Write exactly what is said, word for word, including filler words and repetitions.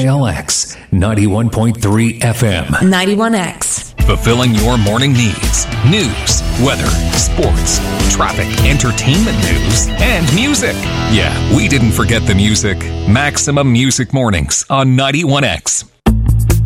J L X ninety-one point three F M. ninety-one X. Fulfilling your morning needs. News, weather, sports, traffic, entertainment news, and music. Yeah, we didn't forget the music. Maximum Music Mornings on ninety-one X.